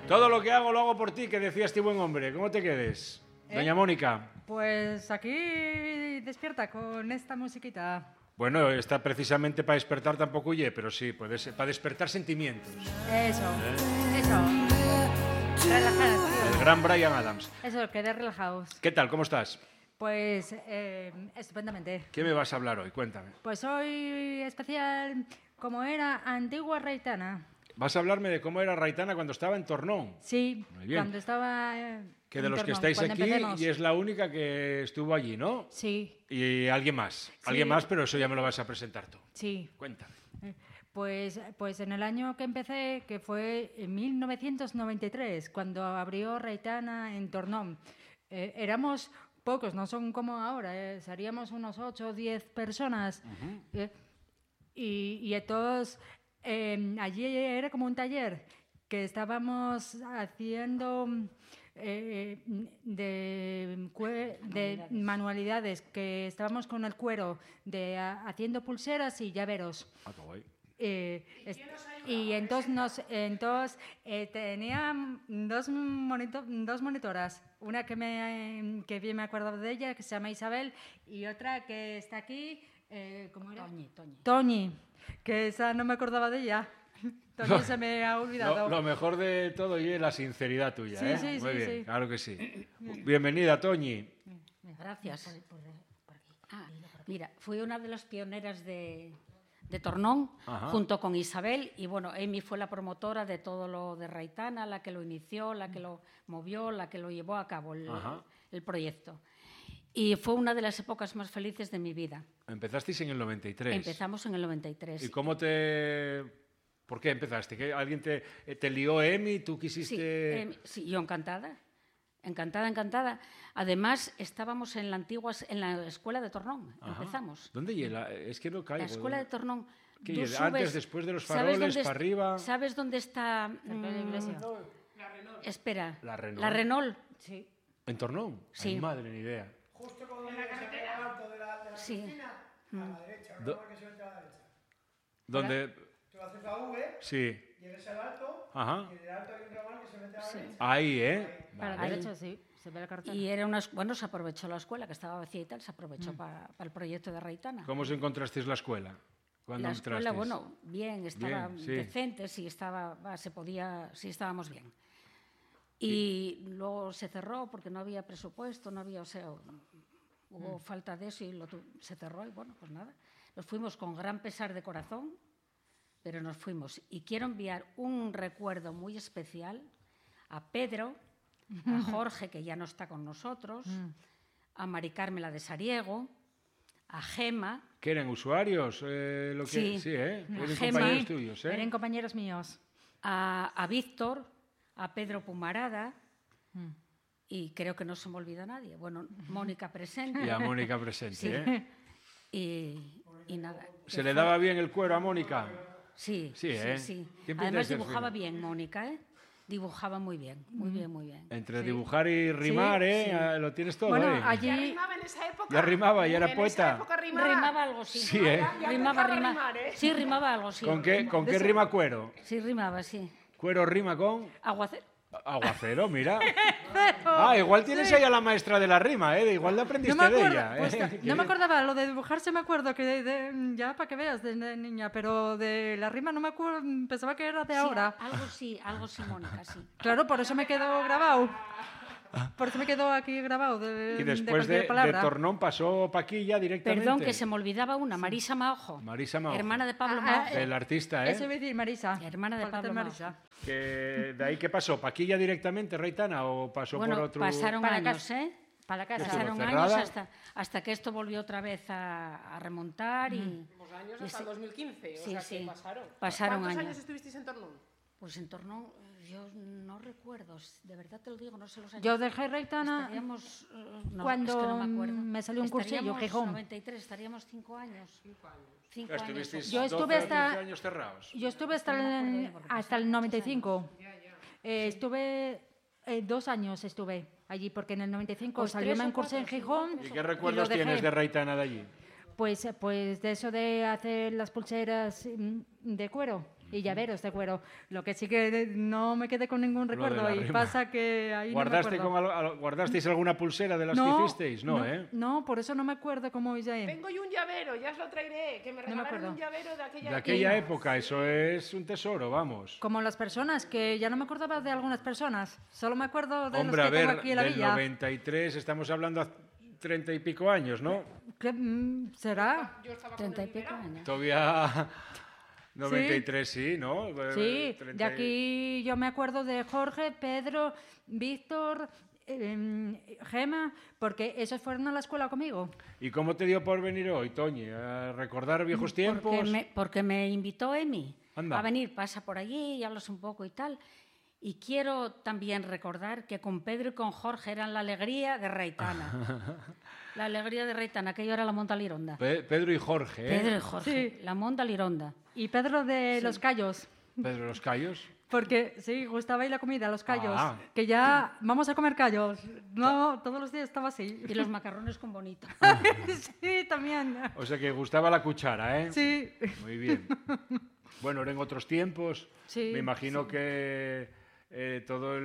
Todo lo que hago lo hago por ti, que decía este buen hombre. ¿Cómo te quedes? Doña Mónica. Pues aquí despierta con esta musiquita. Bueno, está precisamente para despertar tampoco huye, pero sí, puede ser, para despertar sentimientos. Eso. Relajados, tío. El gran Bryan Adams. Eso, quedé relajados. ¿Qué tal? ¿Cómo estás? Pues estupendamente. ¿Qué me vas a hablar hoy? Cuéntame. Pues hoy especial como era antigua Raitana. Vas a hablarme de cómo era Raitana cuando estaba en Tornón. Sí, Muy bien. cuando estaba Que de en los que Tornón, estáis cuando aquí empecemos. y es la única que estuvo allí, ¿no? Sí, Y alguien más. Alguien más, pero eso ya me lo vas a presentar tú. sí. Cuéntame. Pues en el año que empecé, que fue en 1993, cuando abrió Raitana en Tornón, éramos pocos, no son como ahora, seríamos unos 8 o 10 personas. Y todos, allí era como un taller que estábamos haciendo de manualidades, que estábamos con el cuero, haciendo pulseras y llaveros. Ah, qué guay. Y entonces tenía dos monitoras, una que bien me acuerdo de ella, que se llama Isabel, y otra que está aquí, ¿cómo era? Toñi, que esa no me acordaba de ella. Toñi se me ha olvidado. Lo mejor de todo y es la sinceridad tuya, Sí, ¿eh? sí, Muy sí, bien, sí. claro que sí. Bienvenida, Toñi. Gracias. Mira, fui una de las pioneras de Tornón, Ajá. junto con Isabel, y bueno, Amy fue la promotora de todo lo de Raitana, la que lo inició, la que lo movió, la que lo llevó a cabo el proyecto. Y fue una de las épocas más felices de mi vida. Empezasteis en el 93. Empezamos en el 93. ¿Y cómo ¿Por qué empezaste? ¿Que alguien te lió Emi? ¿Tú quisiste...? Sí, yo encantada. Encantada. Además, estábamos en la escuela de Tornón. Ajá. Empezamos. ¿Dónde llega? Es que no caigo. La escuela de Tornón. ¿Qué tú llega? subes, Antes, después de los ¿sabes faroles, dónde para arriba... ¿Sabes dónde está? Cerca de la iglesia. Espera. La Renault. La Renault. Sí. ¿En Tornón? Sí. Ay, madre, ni idea. Justo cuando llegas al alto de la Sí. cocina, a la derecha, Do- ¿no? Que se mete a la derecha. ¿Dónde? Tú haces la V, Sí. llegas al alto, Ajá. y en el alto hay un ramal que se mete a la derecha. Ahí, ¿eh? Para la Ahí. derecha, sí, se ve la carretera. Y era bueno, se aprovechó la escuela, que estaba vacía y tal, se aprovechó para el proyecto de Raitana. ¿Cómo os encontrasteis la escuela? Cuando La escuela, entrasteis? bueno, bien, estaba Bien, sí. decente, sí, sí estábamos bien. Y luego se cerró porque no había presupuesto, no había, o sea, hubo falta de eso y se cerró y bueno, pues nada. Nos fuimos con gran pesar de corazón, pero nos fuimos. Y quiero enviar un recuerdo muy especial a Pedro, a Jorge, que ya no está con nosotros, a Mari Carmela de Sariego, a Gema. ¿Que eran usuarios? Sí. Sí, ¿eh? La Eran Gema. compañeros tuyos, ¿eh? Eran compañeros míos. A Víctor, a Pedro Pumarada, y creo que no se me olvida nadie. Bueno, Mónica presente. Y a Mónica presente, Sí. ¿eh? Y nada. ¿Se le daba bien el cuero a Mónica? Sí, Sí, ¿eh? sí. ¿Quién Además pintáis el dibujaba film? bien Mónica, ¿eh? Dibujaba muy bien, muy bien, muy bien. Entre dibujar y rimar, Sí, ¿eh? sí. Ah, lo tienes todo, Bueno, ¿eh? allí... Ya rimaba en esa época. Ya rimaba, ya era En poeta. esa época rimaba. Rimaba algo, sí. Sí, ¿eh? Ya Rimaba. tocaba rimar, ¿eh? Sí, rimaba algo, sí. ¿Con qué rima cuero? Sí, rimaba, sí. Cuero rima con... Aguacero. Aguacero, mira. Ah, igual tienes ahí a la maestra de la rima, ¿eh? Igual le aprendiste No me de acuerdo, ella. pues, ¿eh? no me acordaba, lo de dibujarse me acuerdo, que ya para que veas de niña, pero de la rima no me acuerdo, pensaba que era de ahora. Algo sí, Mónica, sí. Claro, por eso me quedó grabado. Por eso me quedó aquí grabado Y de después cualquier de palabra. Tornón pasó Paquilla directamente. Perdón, que se me olvidaba una, Marisa Maojo. Marisa Maojo. Hermana de Pablo Ah, Maojo. El artista, ¿eh? Eso iba a decir Marisa. Hermana de Falta Pablo Marisa. Que ¿De ahí qué pasó? ¿Paquilla directamente, Reitana, o pasó Bueno, por otro...? pasaron Para años, casa. ¿eh? Para la casa. Pasaron cerrada? años hasta que esto volvió otra vez a remontar y... Unos años y hasta sí. el 2015. Sí, o sea, sí. que pasaron. Pasaron ¿Cuántos años. años estuvisteis en Tornón? Pues en torno, yo no recuerdo, de verdad te lo digo, no sé los años. Yo dejé Raitana Estaríamos, no, cuando es que no me acuerdo. me salió un cursillo, Estaríamos Gijón. 93, estaríamos 5 años. 5 años. Estuvisteis Yo 12 estuve o hasta- 15 años cerrados. Yo estuve hasta, No me acuerdo ya, porque hasta el pasaron muchos 95. Estuve 2 años estuve allí, porque en el 95 Pues salió 3 o un curso en 4, sí, Gijón. ¿Y y qué lo recuerdos dejé. tienes de Reitana de allí? Pues de eso de hacer las pulseras de cuero y llaveros de cuero. Lo que sí que no me quedé con ningún de recuerdo la y rima. pasa que ahí no me acuerdo. ¿Guardasteis alguna pulsera de las que hicisteis? No, ¿eh? No, por eso no me acuerdo cómo ella es. Tengo yo un llavero, ya os lo traeré, que me me regalaron acuerdo. un llavero de aquella De aquella época, eso es un tesoro, vamos. Como las personas, que ya no me acordaba de algunas personas. Solo me acuerdo de Hombre, a los que tengo ver, aquí en la del villa. 93 estamos hablando a 30 y pico años, ¿no? ¿Qué, ¿será? Yo estaba con 30 y el pico biberón. años. Todavía 93 sí, ¿no? Sí, 30 de aquí yo me acuerdo de Jorge, Pedro, Víctor, Gema, porque esos fueron a la escuela conmigo. ¿Y cómo te dio por venir hoy, Toñi? ¿A recordar viejos tiempos? Porque me invitó Emi Anda. a venir, pasa por allí y hablas un poco y tal. Y quiero también recordar que con Pedro y con Jorge eran la alegría de Raitana. La alegría de Raitana, aquello era la Monta Lironda. Pedro y Jorge, ¿eh? Pedro y Jorge, Sí. la Monta Lironda. Y Pedro de Los Cayos, Pedro de los Cayos. porque sí, gustaba ir la comida, los callos. Ah. Que ya vamos a comer callos. No, todos los días estaba así. Y los macarrones con bonito. Sí, también. O sea que gustaba la cuchara, ¿eh? Sí. Muy bien. Bueno, eran otros tiempos. Sí, Me imagino que todo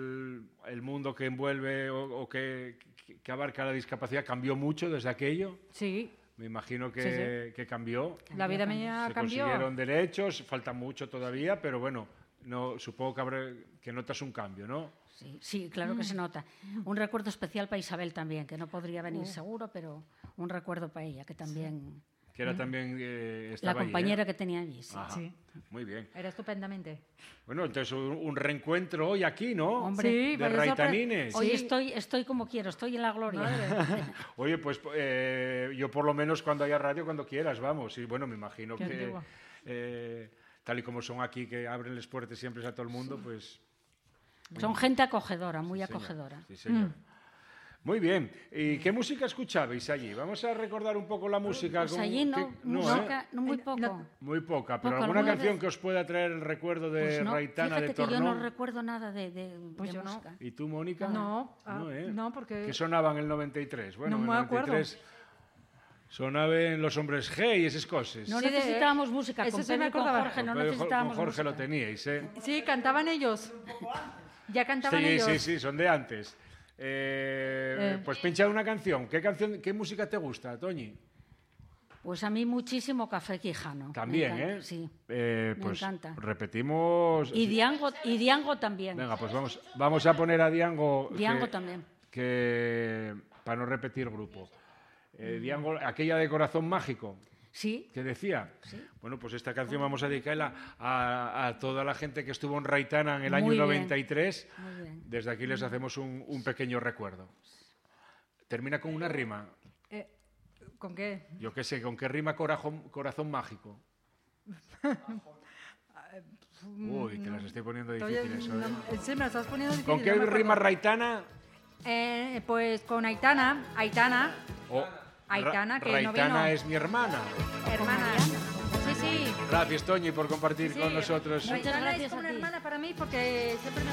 el mundo que envuelve o que abarca la discapacidad cambió mucho desde aquello. Sí, Me imagino que cambió. la vida mía Se cambió. consiguieron derechos, falta mucho todavía, pero bueno, supongo que notas un cambio, ¿no? Sí, sí, claro que se nota. Un recuerdo especial para Isabel también, que no podría venir seguro, pero un recuerdo para ella, que también... Que era también La estaba compañera allí, que tenía allí, sí. Ajá, Sí. muy bien. Era estupendamente. Bueno, entonces un reencuentro hoy aquí, ¿no? Hombre, Sí, de vaya Raitanines. sorpresa. Hoy Sí. estoy como quiero, estoy en la gloria. Oye, pues yo por lo menos cuando haya radio, cuando quieras, vamos. Y bueno, me imagino Qué que antiguo. tal y como son aquí, que abren las puertas siempre a todo el mundo, pues... Son gente acogedora, muy sí, señor. acogedora. Sí, señor. Muy bien. ¿Y qué música escuchabais allí? Vamos a recordar un poco la música. Pues allí no, música, no muy poco. no. Muy poca, pero Poco, alguna alguna canción vez. que os pueda traer el recuerdo de Pues no, Raitana, fíjate de que yo Tornón. no recuerdo nada de Pues yo no. música. ¿Y tú, Mónica? No, ¿eh? no, porque... ¿Qué sonaba en el 93? Bueno, No en me el acuerdo. 93 sonaban los hombres G y esas cosas. No Sí, de- necesitábamos música, eso con sí me Pedro y con acordaba. Jorge no Con necesitábamos Jorge lo música. teníais, ¿eh? Sí, cantaban ellos. Ya cantaban Sí, ellos. sí, sí, son de antes. Pues pincha una canción. ¿Qué música te gusta, Toñi? Pues a mí muchísimo Café Quijano. También, Me encanta, ¿eh? Sí. Pues encanta. repetimos. Y Diango también. Venga, pues vamos a poner a Diango. Diango también. Que, para no repetir grupo. Diango, aquella de Corazón Mágico. Sí, ¿Qué decía? Sí. Bueno, pues esta canción vamos a dedicarla a toda la gente que estuvo en Raitana en el año Muy bien. 93. muy bien. Desde aquí les hacemos un pequeño recuerdo. Termina con una rima. ¿Con qué? Yo qué sé, ¿con qué rima corazón mágico? Uy, te las estoy poniendo difíciles. ¿eh? Sí, me lo estás poniendo difícil. ¿Con qué no me rima acuerdo. Raitana? Pues con Aitana, O Aitana, que no Raitana vino. es mi hermana. Hermana. Sí, sí. Gracias, Toñi, por compartir Sí, con nosotros. Muchas Aitana gracias es como a una ti. hermana para mí porque siempre me